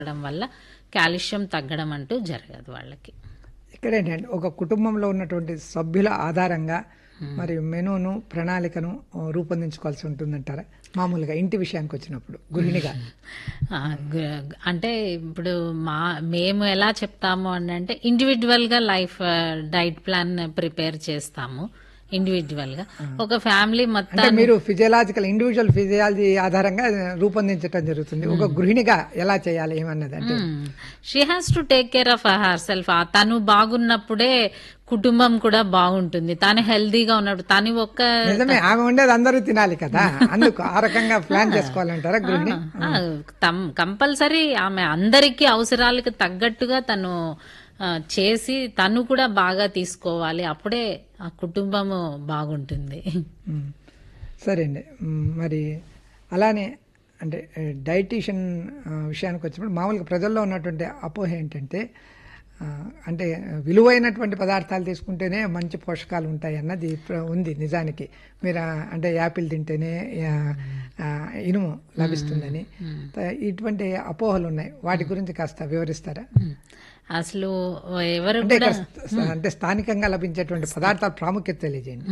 ఉండడం వల్ల కాల్షియం తగ్గడం అంటూ జరగదు వాళ్ళకి. ఇక్కడేంటంటే ఒక కుటుంబంలో ఉన్నటువంటి సభ్యుల ఆధారంగా మరి మెనూను ప్రణాళికను రూపొందించుకోవాల్సి ఉంటుందంటారా? మామూలుగా ఇంటి విషయానికి వచ్చినప్పుడు గృహిణిగా. అంటే ఇప్పుడు మేము ఎలా చెప్తాము అని అంటే ఇండివిజువల్గా లైఫ్ డైట్ ప్లాన్ ప్రిపేర్ చేస్తాము. ఇండివిజువల్గా ఒక ఫ్యామిలీ అంటే మొత్తం మీరు ఇండివిజువల్ ఫిజియాలజీ ఆధారంగా రూపొందించడం జరుగుతుంది. ఒక గృహిణిగా ఎలా చేయాలి ఏమన్నది అంటే she has to take care of her self. తను బాగున్నప్పుడే కుటుంబం కూడా బాగుంటుంది. తను హెల్దీగా ఉన్నప్పుడు తను నిజమే, ఆమె ఉండేది అందరూ తినాలి కదా, అందుకు ఆ రకంగా ప్లాన్ చేసుకోవాలంటారా గృహిణి? కంపల్సరీ ఆమె అందరికీ అవసరాలకు తగ్గట్టుగా తను చేసి తను కూడా బాగా తీసుకోవాలి. అప్పుడే ఆ కుటుంబము బాగుంటుంది. సరే అండి. మరి అలానే అంటే డైటీషియన్ విషయానికి వచ్చినప్పుడు మామూలుగా ప్రజల్లో ఉన్నటువంటి అపోహ ఏంటంటే అంటే విలువైనటువంటి పదార్థాలు తీసుకుంటేనే మంచి పోషకాలు ఉంటాయి అన్నది ఉంది. నిజానికి మీరు అంటే యాపిల్ తింటేనే ఇనుము లభిస్తుందని ఇటువంటి అపోహలు ఉన్నాయి. వాటి గురించి కాస్త వివరిస్తారా? అసలు ఎవరు అంటే స్థానికంగా లభించేటువంటి పదార్థాల ప్రాముఖ్యత తెలియజేయండి.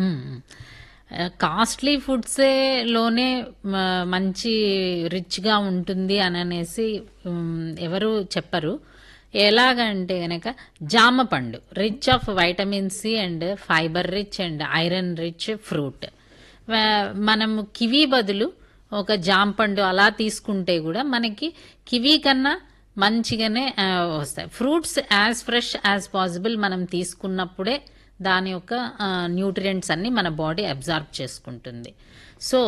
కాస్ట్లీ ఫుడ్సే లోనే మంచి రిచ్గా ఉంటుంది అని అనేసి ఎవరు చెప్పరు. ఎలాగంటే గనక జామ పండు rich of vitamin C and fibre rich and iron rich fruit. మనము కివీ బదులు ఒక జామ పండు అలా తీసుకుంటే కూడా మనకి కివీ కన్నా మంచిగానే వస్తాయి. Fruits as fresh as possible మనం తీసుకున్నప్పుడే దాని యొక్క న్యూట్రియంట్స్ అన్ని మన బాడీ అబ్జార్బ్ చేసుకుంటుంది. సో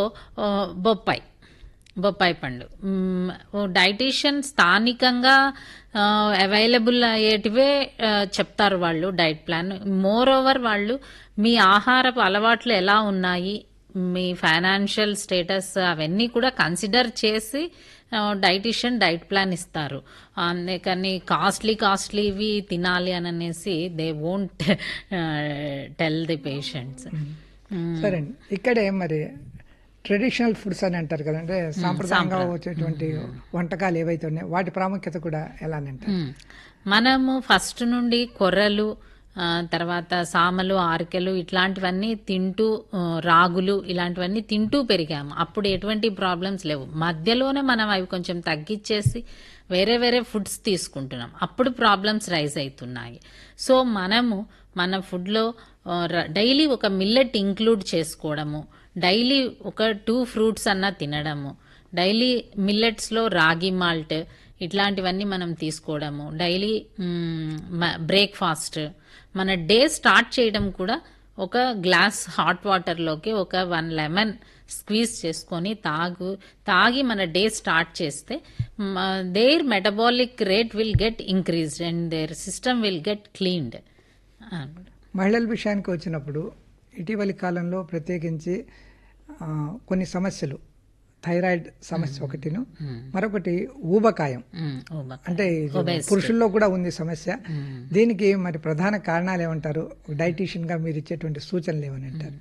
బొప్పాయి పండు డైటీషియన్ స్థానికంగా అవైలబుల్ అయ్యేటివే చెప్తారు వాళ్ళు డైట్ ప్లాన్. మోర్ ఓవర్ వాళ్ళు మీ ఆహారపు అలవాట్లు ఎలా ఉన్నాయి, మీ ఫైనాన్షియల్ స్టేటస్ అవన్నీ కూడా కన్సిడర్ చేసి డైటీషియన్ డైట్ ప్లాన్ ఇస్తారు. అందుకని కాస్ట్లీవి తినాలి అని అనేసి they won't tell the patients. సరే అండి. ఇక్కడే మరి ట్రెడిషనల్ ఫుడ్స్ అని అంటారు కదంటే, సాంప్రదాయంగా వచ్చేటువంటి వంటకాలు ఏవైతే ఉన్నాయో వాటి ప్రాముఖ్యత కూడా ఎలా అంటారు? మనము ఫస్ట్ నుండి కొర్రలు, తర్వాత సామలు, ఆరికెలు ఇట్లాంటివన్నీ తింటూ, రాగులు ఇలాంటివన్నీ తింటూ పెరిగాము. అప్పుడు ఎటువంటి ప్రాబ్లమ్స్ లేవు. మధ్యలోనే మనం అవి కొంచెం తగ్గించేసి వేరే వేరే ఫుడ్స్ తీసుకుంటున్నాం. అప్పుడు ప్రాబ్లమ్స్ రైజ్ అవుతున్నాయి. సో మనము మన ఫుడ్లో డైలీ ఒక మిల్లెట్ ఇంక్లూడ్ చేసుకోవడము, డైలీ ఒక 2 ఫ్రూట్స్ అన్నా తినడము, డైలీ మిల్లెట్స్లో రాగి మాల్ట్ ఇట్లాంటివన్నీ మనం తీసుకోవడము, డైలీ బ్రేక్ఫాస్ట్, మన డే స్టార్ట్ చేయడం కూడా ఒక గ్లాస్ హాట్ వాటర్లోకి ఒక 1 లెమన్ స్క్వీజ్ చేసుకొని తాగి మన డే స్టార్ట్ చేస్తే there metabolic rate will get increased and there system will get cleaned. మహిళల విషయానికి వచ్చినప్పుడు ఇటీవలి కాలంలో ప్రత్యేకించి కొన్ని సమస్యలు, థైరాయిడ్ సమస్య ఒకటిను, మరొకటి ఊబకాయం, అంటే పురుషుల్లో కూడా ఉంది సమస్య. దీనికి మరి ప్రధాన కారణాలు ఏమంటారు? డైటీషియన్ గా మీరు ఇచ్చేటువంటి సూచనలు ఏమని అంటారు?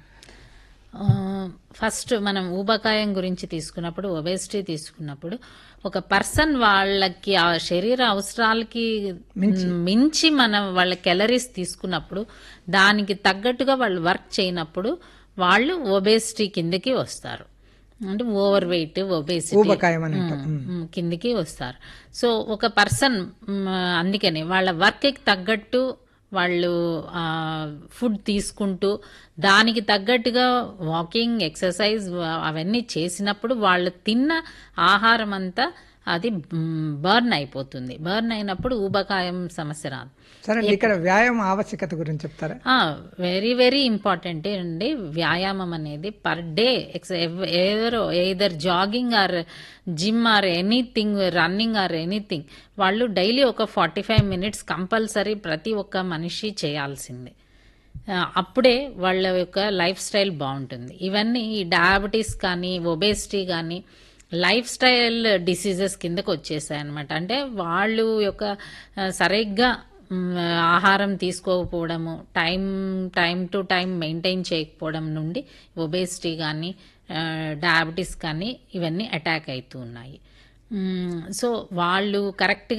ఫస్ట్ మనం ఊబకాయం గురించి తీసుకున్నప్పుడు, ఒబేసిటీ తీసుకున్నప్పుడు ఒక పర్సన్ వాళ్ళకి ఆ శరీర అవసరాలకి మించి మనం వాళ్ళ క్యాలరీస్ తీసుకున్నప్పుడు దానికి తగ్గట్టుగా వాళ్ళు వర్క్ చేయనప్పుడు వాళ్ళు ఒబేసిటీ కిందకి వస్తారు. అంటే ఓవర్ వెయిట్, ఒబేసిటీ కిందకి వస్తారు. సో ఒక పర్సన్ అందుకని వాళ్ళ వర్క్కి తగ్గట్టు వాళ్ళు ఫుడ్ తీసుకుంటూ దానికి తగ్గట్టుగా వాకింగ్, ఎక్సర్సైజ్ అవన్నీ చేసినప్పుడు వాళ్ళు తిన్న ఆహారం అంతా అది బర్న్ అయిపోతుంది. బర్న్ అయినప్పుడు ఊబకాయం సమస్య రాదు. సరే, ఇక్కడ వ్యాయామం ఆవశ్యకత గురించి చెప్తారా? వెరీ వెరీ ఇంపార్టెంట్ అండి వ్యాయామం అనేది. Per day either jogging or gym or anything, running or anything, వాళ్ళు డైలీ ఒక 45 మినిట్స్ కంపల్సరీ ప్రతి ఒక్క మనిషి చేయాల్సిందే. అప్పుడే వాళ్ళ యొక్క లైఫ్ స్టైల్ బాగుంటుంది. ఇవన్నీ డయాబెటీస్ కానీ ఒబేసిటీ కానీ లైఫ్ స్టైల్ డిసీజెస్ కిందకు వచ్చేసాయి అనమాట. అంటే వాళ్ళు యొక్క సరిగ్గా ఆహారం తీసుకోకపోవడము, టైం టు టైం మెయింటైన్ చేయకపోవడం నుండి ఒబేసిటీ కానీ డయాబెటీస్ కానీ ఇవన్నీ అటాక్ అవుతూ ఉన్నాయి. సో వాళ్ళు కరెక్ట్